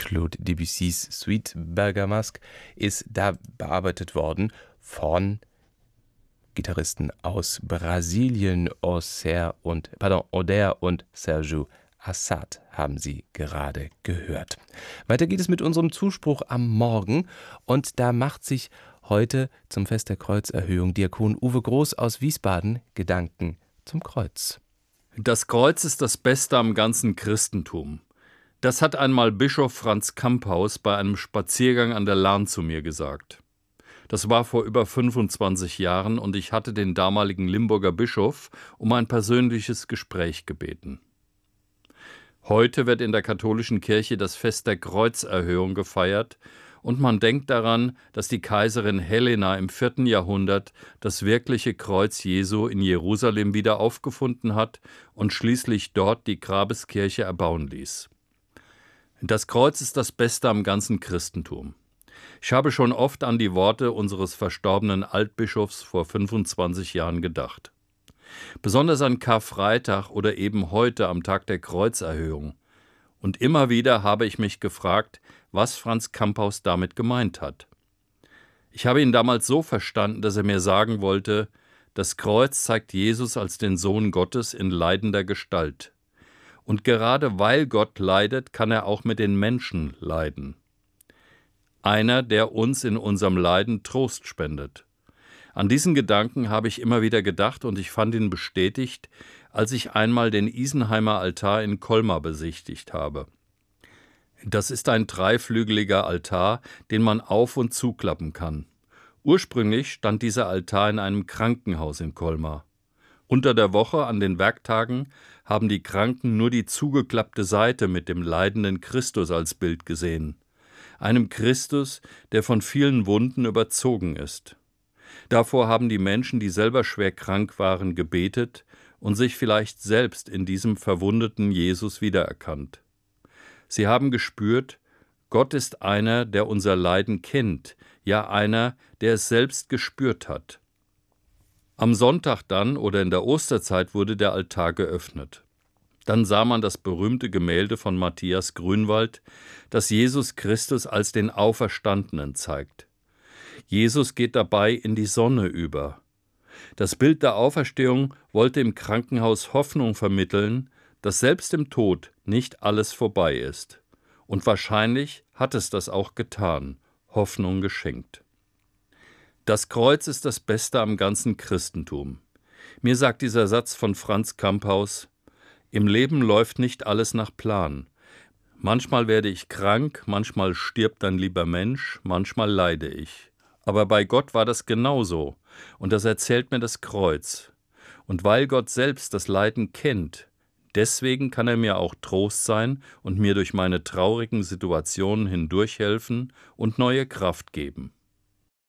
Claude Debussys Suite Bergamasque ist da bearbeitet worden von Gitarristen aus Brasilien, Oder und Sergio Assad haben Sie gerade gehört. Weiter geht es mit unserem Zuspruch am Morgen und da macht sich heute zum Fest der Kreuzerhöhung Diakon Uwe Groß aus Wiesbaden Gedanken zum Kreuz. Das Kreuz ist das Beste am ganzen Christentum. Das hat einmal Bischof Franz Kamphaus bei einem Spaziergang an der Lahn zu mir gesagt. Das war vor über 25 Jahren und ich hatte den damaligen Limburger Bischof um ein persönliches Gespräch gebeten. Heute wird in der katholischen Kirche das Fest der Kreuzerhöhung gefeiert und man denkt daran, dass die Kaiserin Helena im 4. Jahrhundert das wirkliche Kreuz Jesu in Jerusalem wieder aufgefunden hat und schließlich dort die Grabeskirche erbauen ließ. Das Kreuz ist das Beste am ganzen Christentum. Ich habe schon oft an die Worte unseres verstorbenen Altbischofs vor 25 Jahren gedacht. Besonders an Karfreitag oder eben heute am Tag der Kreuzerhöhung. Und immer wieder habe ich mich gefragt, was Franz Kamphaus damit gemeint hat. Ich habe ihn damals so verstanden, dass er mir sagen wollte, das Kreuz zeigt Jesus als den Sohn Gottes in leidender Gestalt. Und gerade weil Gott leidet, kann er auch mit den Menschen leiden. Einer, der uns in unserem Leiden Trost spendet. An diesen Gedanken habe ich immer wieder gedacht und ich fand ihn bestätigt, als ich einmal den Isenheimer Altar in Colmar besichtigt habe. Das ist ein dreiflügeliger Altar, den man auf- und zuklappen kann. Ursprünglich stand dieser Altar in einem Krankenhaus in Colmar. Unter der Woche an den Werktagen haben die Kranken nur die zugeklappte Seite mit dem leidenden Christus als Bild gesehen. Einem Christus, der von vielen Wunden überzogen ist. Davor haben die Menschen, die selber schwer krank waren, gebetet und sich vielleicht selbst in diesem verwundeten Jesus wiedererkannt. Sie haben gespürt, Gott ist einer, der unser Leiden kennt, ja einer, der es selbst gespürt hat. Am Sonntag dann oder in der Osterzeit wurde der Altar geöffnet. Dann sah man das berühmte Gemälde von Matthias Grünwald, das Jesus Christus als den Auferstandenen zeigt. Jesus geht dabei in die Sonne über. Das Bild der Auferstehung wollte im Krankenhaus Hoffnung vermitteln, dass selbst im Tod nicht alles vorbei ist. Und wahrscheinlich hat es das auch getan, Hoffnung geschenkt. Das Kreuz ist das Beste am ganzen Christentum. Mir sagt dieser Satz von Franz Kamphaus: Im Leben läuft nicht alles nach Plan. Manchmal werde ich krank, manchmal stirbt ein lieber Mensch, manchmal leide ich. Aber bei Gott war das genauso, und das erzählt mir das Kreuz. Und weil Gott selbst das Leiden kennt, deswegen kann er mir auch Trost sein und mir durch meine traurigen Situationen hindurchhelfen und neue Kraft geben.